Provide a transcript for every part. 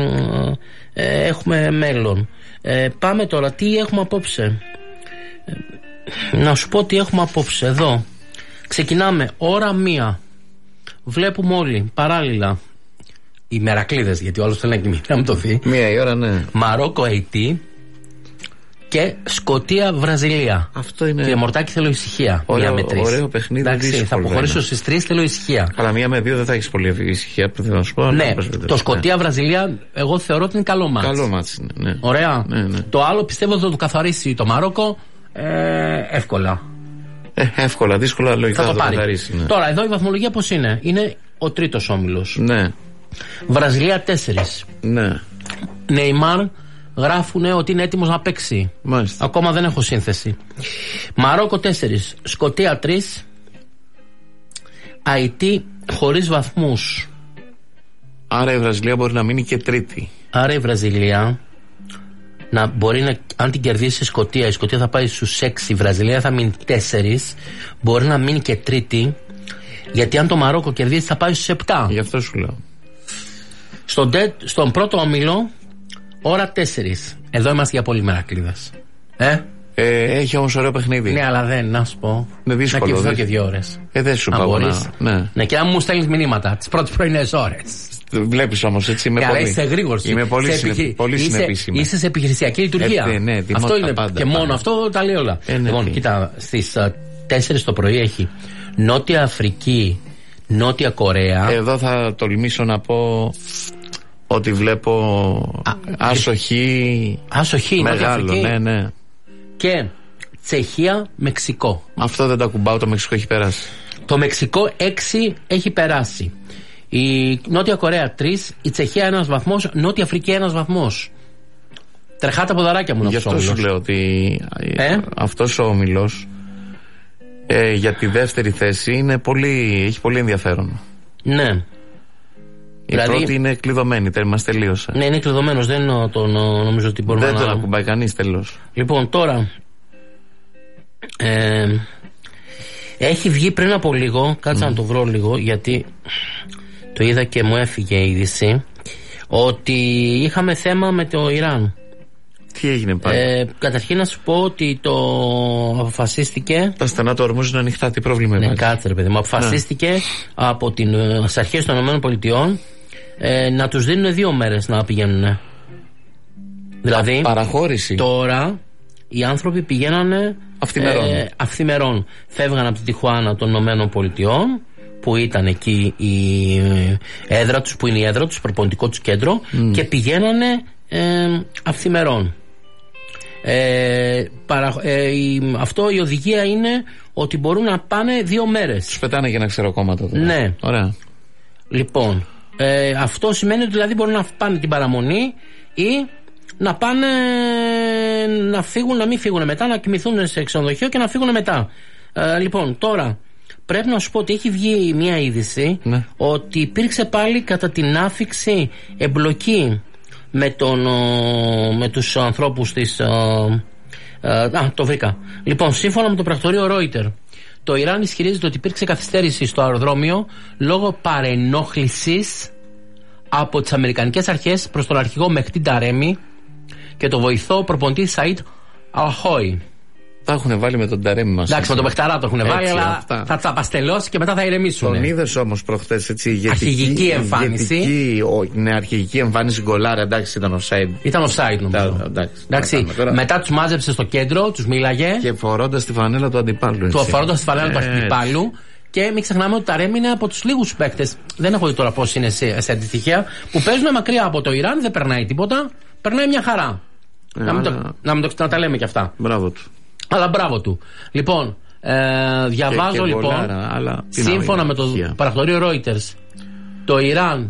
έχουμε μέλλον. Πάμε τώρα, τι έχουμε απόψε. Να σου πω τι έχουμε απόψε. Εδώ ξεκινάμε ώρα 1. Βλέπουμε όλοι παράλληλα οι μερακλείδες, γιατί ο άλλος θέλει να κοιμηθεί να μου το δει. 1 η ώρα, ναι. Μαρόκο, Αϊτή και Σκωτία, Βραζιλία. Αυτό είναι. Κύριε Μορτάκη, θέλω ησυχία. Ωραίο παιχνίδι. Εντάξει, θα αποχωρήσω στις 3, θέλω ησυχία. Αλλά 1 με 2 δεν θα έχεις πολύ ησυχία που θέλω να σου πω. Ναι, το Σκωτία, Βραζιλία, εγώ θεωρώ ότι είναι καλό μάτς. Καλό μάτς είναι. Ναι. Ωραία. Ναι. Το άλλο πιστεύω ότι θα το καθαρίσει το Μαρόκο εύκολα. Εύκολα, δύσκολα, λογικά θα το πάρει. Καθαρίσει, ναι. Τώρα, εδώ η βαθμολογία πώς είναι? Είναι ο τρίτος όμιλος. Ναι. Βραζιλία 4. Ναι. Νεϊμάρ γράφουν ότι είναι έτοιμος να παίξει. Μάλιστα. Ακόμα δεν έχω σύνθεση. Μαρόκο 4. Σκωτία 3. Αϊτή χωρίς βαθμούς. Άρα η Βραζιλία μπορεί να μείνει και τρίτη. Άρα η Βραζιλία μπορεί να, αν την κερδίσει η Σκωτία θα πάει στους 6, η Βραζιλία θα μείνει 4, μπορεί να μείνει και τρίτη, γιατί αν το Μαρόκο κερδίσει θα πάει στους 7. Γι' αυτό σου λέω. Στον πρώτο όμιλο ώρα 4. Εδώ είμαστε για πολύ μερακλείδες. Έχει όμως ωραίο παιχνίδι. Ναι, αλλά δεν, να σου πω. Είναι δύσκολο. Να κοιμηθώ και 2 ώρες. Δεν σου πάω ναι, και να μου στέλνεις μηνύματα τις πρώτες πρωινές ώρες. Βλέπεις όμως, έτσι είμαι πολύ. Είσαι γρήγορος. Είμαι πολύ συνεπής. Είσαι σε επιχειρησιακή λειτουργία. Ναι, αυτό είναι. Πάντα, και μόνο αυτό τα λέει όλα. Λοιπόν, κοίτα, στις 4 το πρωί έχει Νότια Αφρική, Νότια Κορέα. Εδώ θα τολμήσω να πω ότι βλέπω άσοχη. Άσοχη, μεγάλο, ναι. Και Τσεχία, Μεξικό. Αυτό δεν το ακουμπάω, το Μεξικό έχει περάσει. Το Μεξικό 6 έχει περάσει. Η Νότια Κορέα 3, η Τσεχία 1 βαθμός, Νότια Αφρική 1 βαθμός. Τρεχάτε ποδαράκια μου να γι' αυτό σου λέω ότι αυτός ο όμιλος για τη δεύτερη θέση έχει πολύ ενδιαφέρον. Ναι. Η πρώτη είναι κλειδωμένη, μας τελείωσε. Ναι, είναι κλειδωμένος, δεν νομίζω ότι μπορούμε δεν τον ακουμπάει κανείς, τέλος. Λοιπόν, τώρα έχει βγει πριν από λίγο, κάτσα να το βρω λίγο, γιατί το είδα και μου έφυγε η είδηση, ότι είχαμε θέμα με το Ιράν. Τι έγινε πάλι? Καταρχήν να σου πω ότι το αποφασίστηκε. Τα στενά του Ορμούζ είναι ανοιχτά, τι πρόβλημα υπάρχει? Ναι, κάτσε ρε παιδί μου. Αποφασίστηκε από τις αρχές των ΗΠΑ να τους δίνουν 2 μέρες να πηγαίνουν. Δηλαδή, παραχώρηση. Τώρα οι άνθρωποι πηγαίνανε αυθημερών. Φεύγαν από τη Τιχουάνα των ΗΠΑ, που ήταν εκεί η έδρα τους, που είναι η έδρα τους, προπονητικό τους κέντρο, και πηγαίνανε αυθημερών. Αυτό η οδηγία είναι ότι μπορούν να πάνε 2 μέρες. Τους πετάνε για να ξέρω κόμματα τώρα. Ναι. Ωραία. Λοιπόν, αυτό σημαίνει ότι δηλαδή μπορούν να πάνε την παραμονή ή να πάνε να φύγουν, να μην φύγουν μετά, να κοιμηθούν σε ξενοδοχείο και να φύγουν μετά. Λοιπόν, τώρα πρέπει να σου πω ότι έχει βγει μια είδηση ότι υπήρξε πάλι κατά την άφιξη εμπλοκή με τους ανθρώπους της. Το βρήκα. Λοιπόν, σύμφωνα με το πρακτορείο Reuters, το Ιράν ισχυρίζεται ότι υπήρξε καθυστέρηση στο αεροδρόμιο λόγω παρενόχλησης από τις αμερικανικές αρχές προς τον αρχηγό Μεχτί Νταρέμι και το βοηθό προπονητή Σαΐντ Αλχόι. Τα έχουν βάλει με τον Ταρέμι μας. Εντάξει, με τον Μπεχταρά το έχουν βάλει, αλλά θα τσαπαστελώσει και μετά θα ηρεμήσουν. Τον είδες όμως προχθές, έτσι, αρχηγική εμφάνιση. Αρχηγική εμφάνιση γκολάρα, εντάξει, ήταν offside. Ήταν offside, νομίζω. Εντάξει, μετά τους μάζεψε στο κέντρο, τους μίλαγε. Και φορώντας τη φανέλα του αντιπάλου. Φορώντας τη φανέλα του αντιπάλου. Και μην ξεχνάμε ότι τα Ρέμι είναι από τους λίγους παίκτες. Δεν έχω δει τώρα πώς είναι σε αντιστοιχεία. Που παίζουν μακριά από το Ιράν, δεν περνάει τίποτα. Περνάει μια χαρά. Να τα λέμε κι αυτά. Μπράβο του. Αλλά μπράβο του. Λοιπόν, διαβάζω λοιπόν. Βολάρα, σύμφωνα με το πρακτορείο Reuters, το Ιράν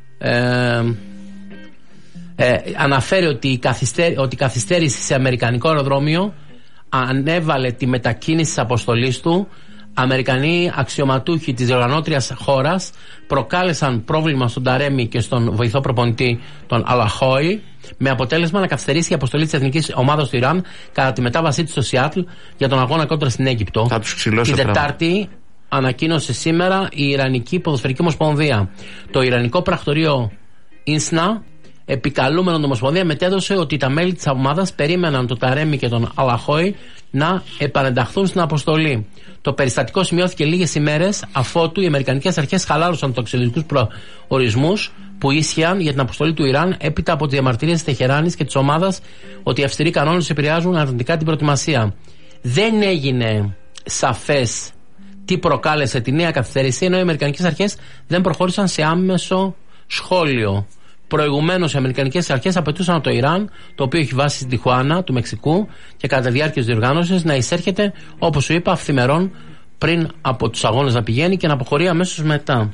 αναφέρει ότι η καθυστέρηση σε αμερικανικό αεροδρόμιο ανέβαλε τη μετακίνηση της αποστολής του. Αμερικανοί αξιωματούχοι της διοργανώτριας χώρας προκάλεσαν πρόβλημα στον Ταρέμι και στον βοηθό προπονητή τον Αλαχόη, με αποτέλεσμα να καθυστερήσει η αποστολή της εθνικής ομάδας του Ιράν κατά τη μετάβασή της στο Σιάτλ για τον αγώνα κόντρα στην Αίγυπτο. Την Τετάρτη ανακοίνωσε σήμερα η Ιρανική Ποδοσφαιρική Ομοσπονδία. Το Ιρανικό πρακτορείο Ίνσνα επικαλούμενο την Ομοσπονδία, μετέδωσε ότι τα μέλη της ομάδας περίμεναν τον Ταρέμι και τον Αλαχόη να επανενταχθούν στην αποστολή. Το περιστατικό σημειώθηκε λίγες ημέρες αφότου οι αμερικανικές αρχές χαλάρωσαν τους εξωτερικούς προορισμούς που ίσχυαν για την αποστολή του Ιράν έπειτα από τις διαμαρτυρίες της Τεχεράνης και της ομάδας ότι οι αυστηροί κανόνες επηρεάζουν αρνητικά την προετοιμασία. Δεν έγινε σαφές τι προκάλεσε τη νέα καθυστέρηση, ενώ οι αμερικανικές αρχές δεν προχώρησαν σε άμεσο σχόλιο. Προηγουμένως οι αμερικανικές αρχές απαιτούσαν από το Ιράν, το οποίο έχει βάση στην Τιχουάνα του Μεξικού και κατά τη διάρκεια της διοργάνωσης να εισέρχεται, όπως σου είπα, αυθημερών πριν από τους αγώνες να πηγαίνει και να αποχωρεί αμέσως μετά.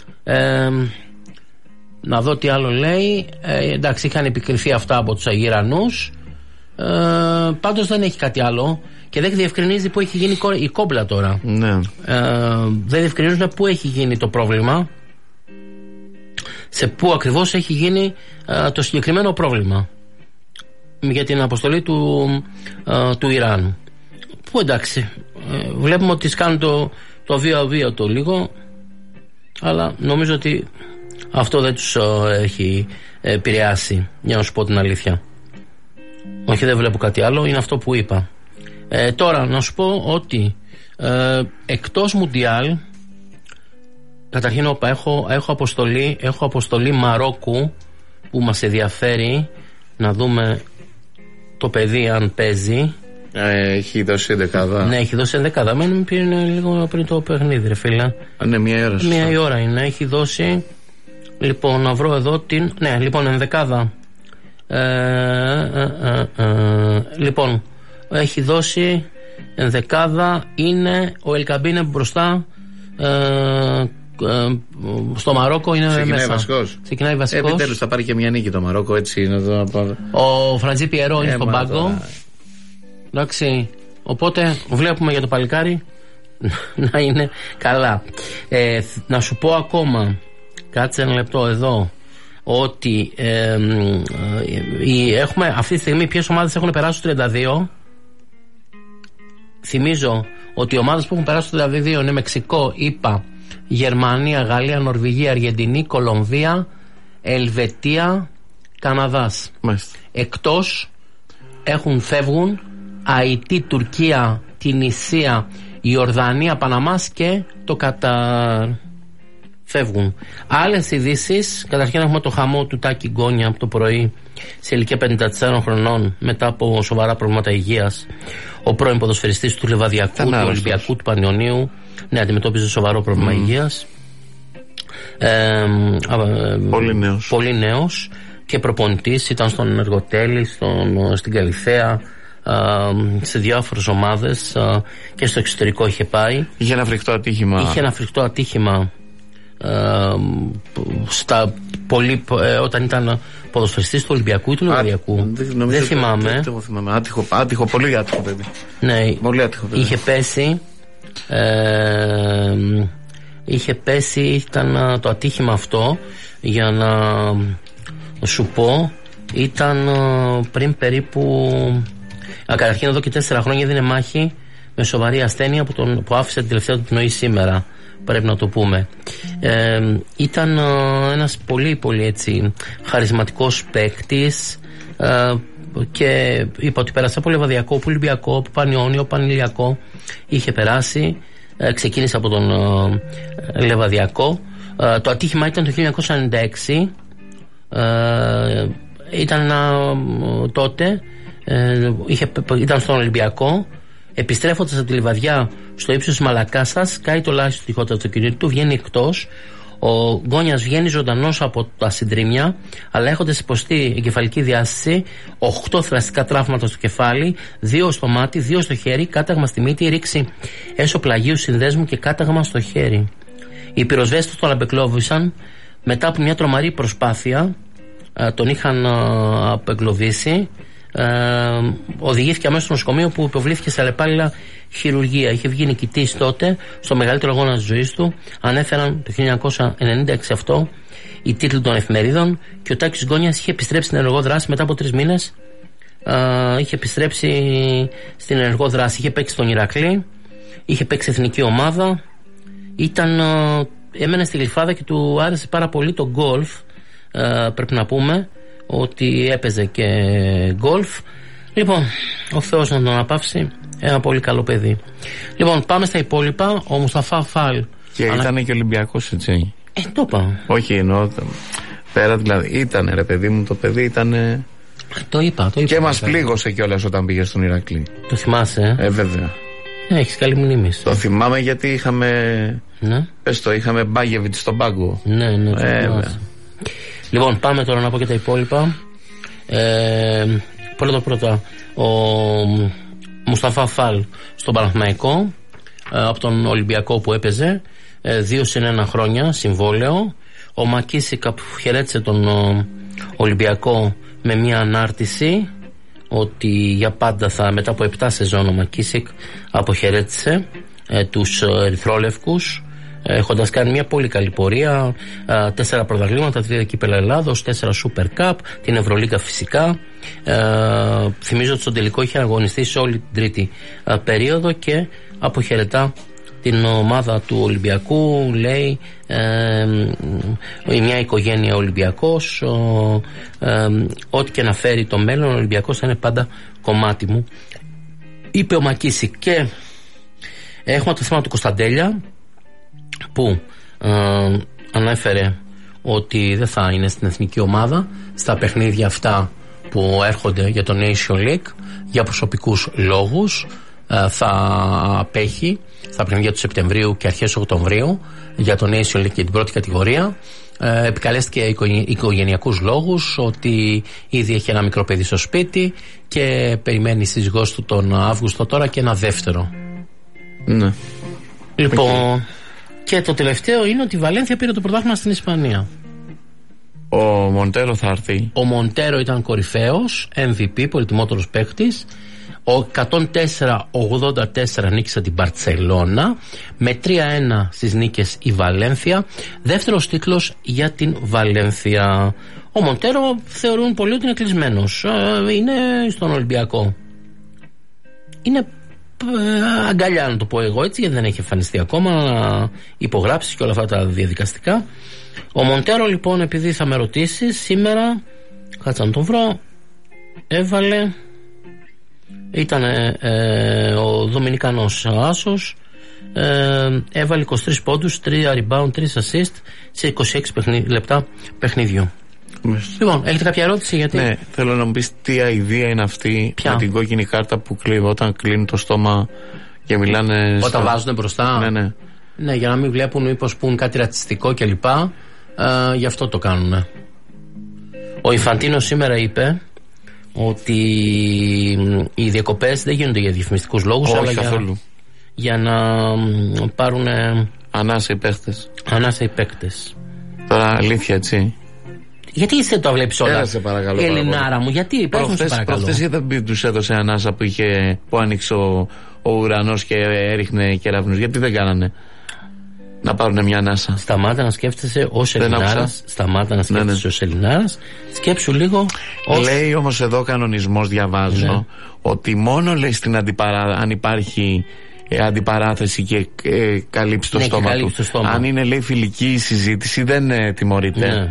Να δω τι άλλο λέει. Εντάξει, είχαν επικριθεί αυτά από τους Ιρανούς. Πάντως δεν έχει κάτι άλλο και δεν διευκρινίζει πού έχει γίνει η κόμπλα τώρα. Ναι. Δεν διευκρινίζουν πού έχει γίνει το πρόβλημα, σε πού ακριβώς έχει γίνει το συγκεκριμένο πρόβλημα για την αποστολή του Ιράν, που εντάξει βλέπουμε ότι σκάνουν το βίο το λίγο, αλλά νομίζω ότι αυτό δεν τους έχει επηρεάσει, για να σου πω την αλήθεια. Όχι, δεν βλέπω κάτι άλλο, είναι αυτό που είπα. Τώρα να σου πω ότι εκτός Μουντιάλ, καταρχήν έχω αποστολή Μαρόκου που μας ενδιαφέρει να δούμε το παιδί αν παίζει. Έχει δώσει 11. Ναι, έχει δώσει 11. Μένει λίγο πριν το παιχνίδι, ρε φίλε. Ναι, μία ώρα. Μία ώρα είναι. Έχει δώσει. Λοιπόν, να βρω εδώ την. Ναι, λοιπόν, ενδεκάδα. Λοιπόν, έχει δώσει ενδεκάδα. Είναι ο Ελκαμπίνε μπροστά. Στο Μαρόκο είναι ξεκινάει μέσα. Ξεκινάει βασικός. Επιτέλους θα πάρει και μια νίκη το Μαρόκο, έτσι είναι εδώ. Ο Φραντζί Πιερό είναι στον πάγκο. Εντάξει. Οπότε βλέπουμε για το παλικάρι να είναι καλά. Να σου πω ακόμα, κάτσε ένα λεπτό εδώ, ότι έχουμε αυτή τη στιγμή ποιες ομάδες έχουν περάσει στους 32. Θυμίζω ότι οι ομάδες που έχουν περάσει στους 32 είναι Μεξικό, ΗΠΑ, Γερμανία, Γαλλία, Νορβηγία, Αργεντινή, Κολομβία, Ελβετία, Καναδάς. Μάλιστα. Εκτός φεύγουν Αϊτή, Τουρκία, Τινησία, Ιορδανία, Παναμάς και το Κατάρ. Φεύγουν. Άλλες ειδήσεις, καταρχήν έχουμε το χαμό του Τάκη Γκόνια από το πρωί σε ηλικία 54 χρονών μετά από σοβαρά προβλήματα υγείας. Ο πρώην ποδοσφαιριστής του Λεβαδιακού, του Ολυμπιακού, του Πανιωνίου, ναι, αντιμετώπιζε σοβαρό πρόβλημα υγείας. Πολύ νέος και προπονητής, ήταν στον Ενεργοτέλη, στην Καλιθέα, σε διάφορες ομάδες και στο εξωτερικό είχε πάει. Είχε ένα φρικτό άτυχημα. Όταν ήταν ποδοσφαιριστής του Ολυμπιακού ή του Λεβαδιακού, δεν θυμάμαι. Άτυχο, πολύ άτυχο παιδί. Ναι, πολύ άτυχο παιδί. Είχε πέσει, ήταν το ατύχημα αυτό, για να σου πω, ήταν πριν περίπου, καταρχήν εδώ και 4 χρόνια έδινε μάχη με σοβαρή ασθένεια που άφησε την τελευταία του πνοή σήμερα, πρέπει να το πούμε. Ήταν ένας πολύ πολύ έτσι χαρισματικός παίκτης, και είπα ότι πέρασε από Λεβαδιακό, από Ολυμπιακό, από Πανιώνιο, Πανηλιακό. Είχε περάσει, ξεκίνησε από τον Λεβαδιακό. Το ατύχημα ήταν το 1996. Ήταν τότε, ήταν στον Ολυμπιακό. Επιστρέφοντας από τη Λιβαδιά στο ύψος της Μαλακάσας, κάει το λάστιχο του τυχότητα του αυτοκινήτου του, βγαίνει εκτός. Ο Γκόνιας βγαίνει ζωντανός από τα συντρίμια, αλλά έχοντας υποστεί εγκεφαλική διάστηση, 8 θραστικά τραύματα στο κεφάλι, 2 στο μάτι, 2 στο χέρι, κάταγμα στη μύτη, ρήξη έσω πλαγίου συνδέσμου και κάταγμα στο χέρι. Οι πυροσβέστες τον απεκλώβησαν μετά από μια τρομερή προσπάθεια, τον είχαν απεγκλωβίσει. Οδηγήθηκε αμέσως στο νοσοκομείο, που υποβλήθηκε σε αλλεπάλληλα χειρουργία. Είχε βγει νικητής τότε στο μεγαλύτερο αγώνα της ζωής του. Ανέφεραν το 1996 αυτό οι τίτλοι των εφημερίδων, και ο Τάκης Γκόνιας είχε επιστρέψει στην ενεργό δράση μετά από 3 μήνες. Είχε επιστρέψει στην ενεργό δράση. Είχε παίξει στον Ηρακλή, είχε παίξει εθνική ομάδα, έμενε στη Γλυφάδα και του άρεσε πάρα πολύ το γκολφ, πρέπει να πούμε. ότι έπαιζε και γκολφ. Λοιπόν, ο Θεός να τον αναπαύσει, ένα πολύ καλό παιδί. Λοιπόν, πάμε στα υπόλοιπα. Ο Μουσταφά Φαλ. Και ήταν και Ολυμπιακός, έτσι. Το είπα. Όχι, εννοώ. Πέρα δηλαδή. Ήτανε, ρε παιδί μου, το παιδί ήτανε. Το είπα. Και μας πλήγωσε κιόλας όταν πήγε στον Ηρακλή. Το θυμάσαι? Βέβαια. Έχεις καλή μνήμη. Το θυμάμαι γιατί είχαμε. Ναι. Πες το, είχαμε Μπάγεβιτ στον πάγκο. Ναι. Λοιπόν, πάμε τώρα να πω και τα υπόλοιπα. Πρώτα, ο Μουσταφά Φαλ στον Παναθηναϊκό, από τον Ολυμπιακό που έπαιζε, 2+1 χρόνια συμβόλαιο. Ο Μακίσικα που χαιρέτησε τον Ολυμπιακό με μια ανάρτηση ότι για πάντα μετά από 7 σεζόν ο Μακίσικ αποχαιρέτησε τους ερυθρόλευκους, έχοντας κάνει μια πολύ καλή πορεία, 4 πρωταθλήματα, 3 κύπελλα Ελλάδος, 4 Super Cup, την Ευρωλίγκα φυσικά. Θυμίζω ότι στον τελικό είχε αγωνιστεί σε όλη την τρίτη περίοδο και αποχαιρετά την ομάδα του Ολυμπιακού. Λέει μια οικογένεια Ολυμπιακός, ό,τι και να φέρει το μέλλον, ο Ολυμπιακός θα είναι πάντα κομμάτι μου, είπε ο Μακίσικ. Και έχουμε το θέμα του Κωνσταντέλια που ανέφερε ότι δεν θα είναι στην εθνική ομάδα στα παιχνίδια αυτά που έρχονται για το Nation League για προσωπικούς λόγους. Θα απέχει στα παιχνίδια του Σεπτεμβρίου και αρχές Οκτωβρίου για το Nation League και την πρώτη κατηγορία. Επικαλέστηκε οικογενειακούς λόγους, ότι ήδη έχει ένα μικρό παιδί στο σπίτι και περιμένει η σύζυγός του τον Αύγουστο τώρα και ένα δεύτερο. Ναι. Λοιπόν, και το τελευταίο είναι ότι η Βαλένθια πήρε το πρωτάθλημα στην Ισπανία. Ο Μοντέρο θα έρθει. Ο Μοντέρο ήταν κορυφαίος, MVP, πολυτιμότερος παίκτης. Ο 104-84 νίκησε την Μπαρτσελώνα, με 3-1 στις νίκες η Βαλένθια. Δεύτερος τίτλος για την Βαλένθια. Ο Μοντέρο θεωρούν πολλοί ότι είναι κλεισμένος. Είναι στον Ολυμπιακό. Είναι αγκαλιά, να το πω εγώ έτσι, γιατί δεν έχει εμφανιστεί ακόμα, να υπογράψει και όλα αυτά τα διαδικαστικά. Ο Μοντέρο λοιπόν, επειδή θα με ρωτήσει σήμερα, κάτσα να τον βρω, έβαλε, ήταν ο Δομινικανός άσος, έβαλε 23 πόντους, 3 rebound, 3 assist σε 26 λεπτά παιχνίδιου. Λοιπόν, έχετε κάποια ερώτηση? Γιατί... Ναι, θέλω να μου πεις τι αηδία είναι αυτή. Ποια? Με την κόκκινη κάρτα που κλείνει όταν κλείνουν το στόμα και μιλάνε. Όταν βάζουν μπροστά. Ναι. Ναι, για να μην βλέπουν μήπως πούν κάτι ρατσιστικό κλπ. Γι' αυτό το κάνουν. Ο Ιφαντίνο σήμερα είπε ότι οι διακοπές δεν γίνονται για διαφημιστικούς λόγους, αλλά για να πάρουν ανάσα οι παίκτες. Τώρα αλήθεια, έτσι. Γιατί είσαι το βλέπεις όλα, Ελληνάρα μου, γιατί προχθές δεν τους έδωσε ανάσα που άνοιξε ο ουρανός και έριχνε κεραυνούς? Γιατί δεν κάνανε να πάρουν μια ανάσα? Σταμάτα να σκέφτεσαι ως Ελληνάρας. Ως Ελληνάρας. Σκέψου λίγο Λέει όμως εδώ ο κανονισμός, διαβάζω, ότι μόνο λέει στην αν υπάρχει αντιπαράθεση και καλύψει το στόμα του. Αν είναι, λέει, φιλική η συζήτηση, δεν τιμωρείται. Ναι.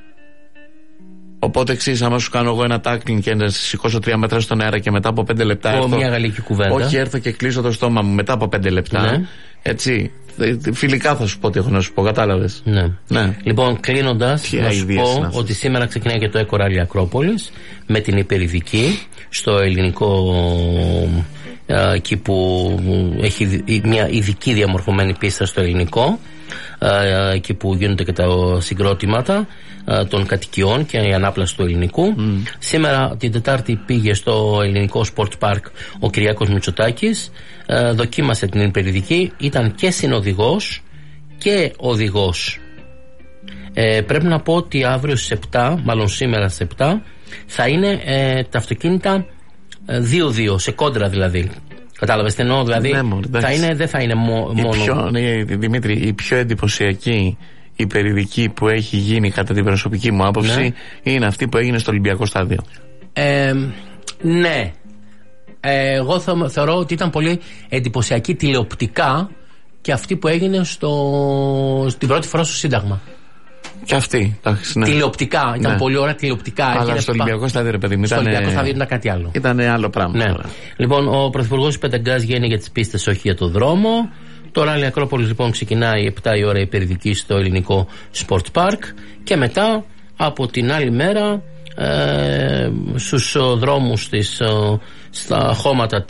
Οπότε εξής, άμα σου κάνω εγώ ένα τάκλινγκ και να σηκώσω 3 μέτρα στον αέρα και μετά από 5 λεπτά έρθω. Μια γαλλική κουβέντα. Όχι, έρθω και κλείσω το στόμα μου μετά από 5 λεπτά. Ναι. Έτσι. Φιλικά θα σου πω τι έχω να σου πω, κατάλαβες? Ναι. Λοιπόν, κλείνοντας, να σου πω ότι σήμερα ξεκινάει και το Εκοράλι Ακρόπολης με την υπερηδική στο ελληνικό, εκεί που έχει μια ειδική διαμορφωμένη πίστα στο ελληνικό, εκεί που γίνονται και τα συγκρότηματα των κατοικιών και η ανάπλαση του ελληνικού. Σήμερα την Τετάρτη πήγε στο ελληνικό Sports Park ο Κυριάκος Μητσοτάκης, δοκίμασε την υπερηδική, ήταν και συνοδηγός και οδηγός. Πρέπει να πω ότι αύριο στις 7, μάλλον σήμερα στις 7, θα είναι τα αυτοκίνητα 2-2, σε κόντρα δηλαδή. Κατάλαβες τι εννοώ? Δηλαδή δεν θα είναι μόνο. Δημήτρη, η πιο εντυπωσιακή υπερηδική που έχει γίνει κατά την προσωπική μου άποψη είναι αυτή που έγινε στο Ολυμπιακό Στάδιο. Ναι. Εγώ θεωρώ ότι ήταν πολύ εντυπωσιακή τηλεοπτικά και αυτή που έγινε στην πρώτη φορά στο Σύνταγμα. Και αυτή. Ναι. Τηλεοπτικά. Ήταν πολύ ωραία τηλεοπτικά. Αλλά στο Ολυμπιακό στάδιο, ρε παιδί μου. Στο Ολυμπιακό στάδιο ήταν κάτι άλλο. Ήταν άλλο πράγμα. Ναι. Λοιπόν, ο Πρωθυπουργός πενταγκάζει είναι για τις πίστες, όχι για το δρόμο. Το Ράλι Ακρόπολης λοιπόν ξεκινάει 7 η ώρα υπερδική στο ελληνικό Sport Park. Και μετά από την άλλη μέρα στους δρόμους στα χώματα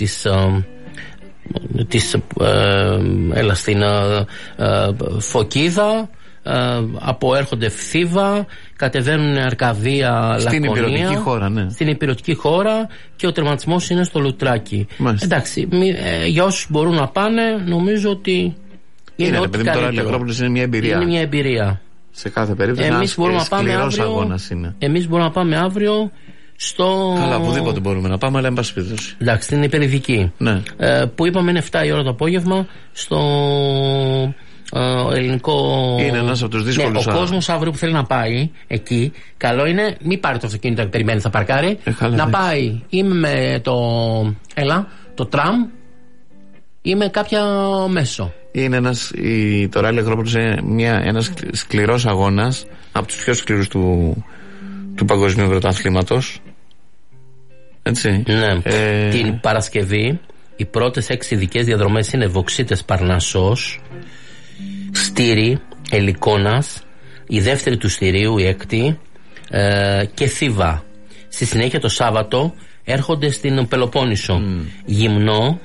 της στην Φωκίδα, αποέρχονται Φθήβα, κατεβαίνουν Αρκαδία, στην Λακωνία, υπηρετική χώρα, ναι. Στην υπηρετική χώρα, και ο τερματισμός είναι στο Λουτράκι. Εντάξει, για όσους μπορούν να πάνε, νομίζω ότι είναι ό,τι καλύτερο. Τώρα η Ακρόπολης είναι μια εμπειρία. Είναι μια εμπειρία. Σε κάθε περίπτωση. Εμείς μπορούμε να πάμε αύριο. Εμείς μπορούμε να πάμε αύριο στο. Καλά, οπουδήποτε μπορούμε να πάμε, αλλά εν πάση περιπτώσει. Εντάξει, στην υπερειδική. Ναι. Που είπαμε είναι 7 η ώρα το απόγευμα στο ελληνικό. Είναι ένας από τους δύσκολους. Ο κόσμος αύριο που θέλει να πάει εκεί, καλό είναι μην πάρει το αυτοκίνητο και περιμένει θα παρκάρει. Να πάει ή με το τραμ ή με κάποια μέσο. Είναι το Ράλι Ακρόπολης είναι ένας σκληρός αγώνας, από τους πιο σκληρούς του παγκοσμίου πρωταθλήματος. Έτσι. Ναι. Την Παρασκευή οι πρώτες 6 ειδικές διαδρομές είναι Βοξίτες Παρνασσός, Στήρι, Ελικόνας, η δεύτερη του Στηρίου, η έκτη, και Θήβα. Στη συνέχεια το Σάββατο έρχονται στην Πελοπόννησο, Γυμνό,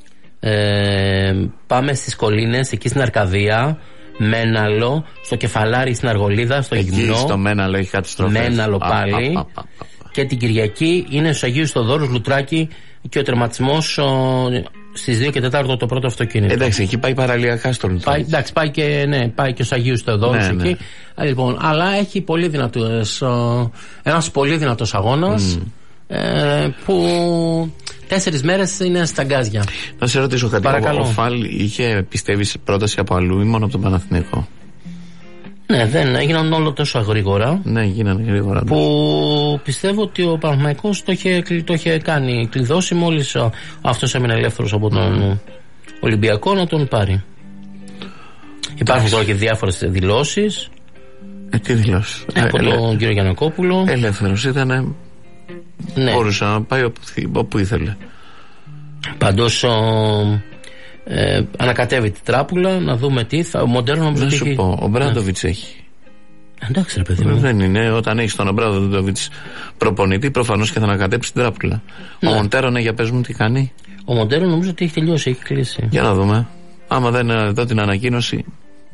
πάμε στις Κολίνες, εκεί στην Αρκαδία, Μέναλο, στο Κεφαλάρι στην Αργολίδα, στο εκεί Γυμνό. Στο Μέναλο έχει καταστροφές. Μέναλο πάλι. Και την Κυριακή είναι στους Αγίους Θοδόρους, Λουτράκι, και ο τερματισμός στις 2 και 4 το πρώτο αυτοκίνητο. Εντάξει, εκεί πάει παραλιακά στο Λουτράκι. Εντάξει, πάει και στους Αγίους Θοδόρους εκεί. Ναι. Λοιπόν, αλλά έχει πολύ ένας πολύ δυνατός αγώνας. Που 4 μέρες είναι στα γκάζια. Να σε ρωτήσω κάτι. Ο Φαλ είχε πιστεύει πρόταση από αλλού ή μόνο από τον Παναθηναϊκό? Ναι, δεν έγιναν όλο τόσο γρήγορα. Ναι, γίνανε γρήγορα. Που πιστεύω ότι ο Παναθηναϊκός το είχε κάνει κλειδώσει μόλις αυτός έμεινε ελεύθερος από τον Ολυμπιακό να τον πάρει. Υπάρχουν τώρα και διάφορες δηλώσεις. Τι δηλώσεις? Από τον κύριο Γιαννακόπουλο. Ελεύθερος ήτανε. Ναι. Μπορούσε να πάει όπου ήθελε. Παντός ανακατεύει τη τράπουλα, να δούμε τι θα. Ο Μοντέρνο νομίζω ότι έχει. Ο Μπράντοβιτς έχει. Εντάξει, ρε παιδί μου. Δεν είναι. Όταν έχει τον Μπράντοβιτς προπονητή, προφανώς και θα ανακατέψει την τράπουλα. Ναι. Ο Μοντέρνο, για πες μου τι κάνει. Ο Μοντέρνο νομίζω ότι έχει τελειώσει, έχει κλείσει. Για να δούμε. Άμα δεν δω την ανακοίνωση.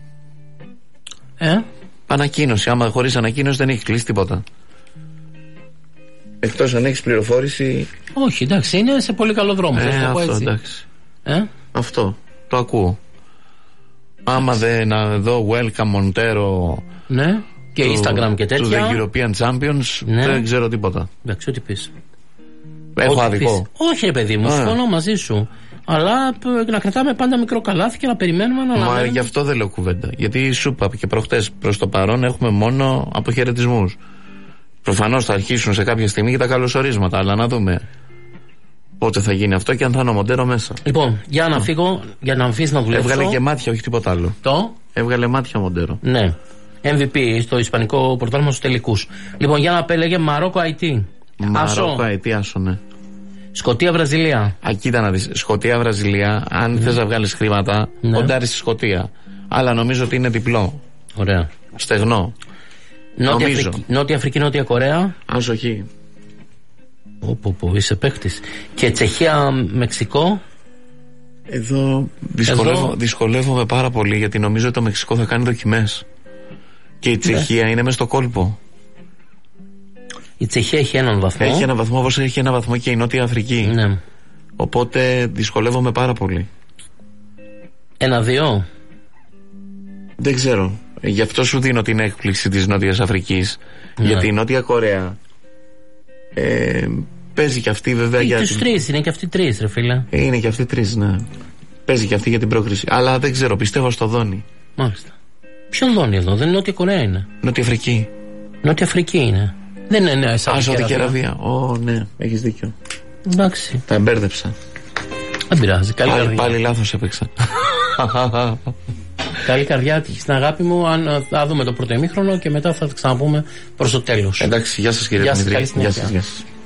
Ανακοίνωση. Άμα χωρίς ανακοίνωση δεν έχει κλείσει τίποτα. Εκτός αν έχεις πληροφόρηση. Όχι, εντάξει, είναι σε πολύ καλό δρόμο. Αυτό, εντάξει. Αυτό, το ακούω. Άμα δεν δω welcome Montero. Ναι, και Instagram και τέτοια. Του The European Champions, δεν ξέρω τίποτα. Εντάξει, ό,τι πεις. Έχω άδικο? Όχι, ρε παιδί μου, συμφωνώ μαζί σου. Αλλά να κρατάμε πάντα μικρό καλάθι και να περιμένουμε να αναμένουμε. Μα γι' αυτό δεν λέω κουβέντα. Γιατί σου είπα και προχτές, προς το παρόν έχουμε μόνο αποχαιρετισμούς. Προφανώς θα αρχίσουν σε κάποια στιγμή και τα καλωσορίσματα, αλλά να δούμε πότε θα γίνει αυτό και αν θα είναι ο Μοντέρο μέσα. Λοιπόν, για να φύγω, για να αφήσει να δουλέψω. Έβγαλε και μάτια, όχι τίποτα άλλο. Έβγαλε μάτια ο Μοντέρο. Ναι. MVP στο Ισπανικό πρωτάθλημα στους τελικούς. Λοιπόν, για να πέλεγε Μαρόκο IT. Μαρόκο IT, άσο, ναι. Σκωτία Βραζιλία. Κοίτα να δεις. Σκωτία Βραζιλία, αν θες να βγάλεις χρήματα, κοντάρεις στη Σκωτία. Αλλά νομίζω ότι είναι διπλό. Ωραία. Στεγνό. Νότια Αφρική, Νότια Κορέα. Άσοχη. Είσαι παίκτης. Και Τσεχία, Μεξικό. Εδώ δυσκολεύομαι πάρα πολύ, γιατί νομίζω ότι το Μεξικό θα κάνει δοκιμές. Και η Τσεχία είναι μες στο κόλπο. Η Τσεχία έχει έναν βαθμό. Έχει έναν βαθμό, όπως έχει ένα βαθμό και η Νότια Αφρική. Ναι. Οπότε δυσκολεύομαι πάρα πολύ. 1-2. Δεν ξέρω. Γι' αυτό σου δίνω την έκπληξη της Νότιας Αφρικής. Ναι. Γιατί η Νότια Κορέα παίζει και αυτή βέβαια. Για τους τρεις, είναι και αυτοί τρεις, ρε φίλε. Είναι και αυτοί τρεις, ναι. Παίζει και αυτή για την πρόκριση. Αλλά δεν ξέρω, πιστεύω στο Δόνι. Μάλιστα. Ποιο Δόνι εδώ, δεν είναι Νότια Κορέα είναι. Νότια Αφρική. Νότια Αφρική είναι. Δεν είναι νέα Σαουδική Αραβία. Ναι, έχεις δίκιο. Εντάξει. Τα εμπέρδεψα. Δεν πειράζει. Πάλι λάθος έπαιξα. Καλή καρδιά, στην αγάπη μου. Θα δούμε το πρώτο ημίχρονο και μετά θα τα ξαναπούμε προς το τέλος. Εντάξει, γεια σας κύριε Δημητρή. Γεια σας.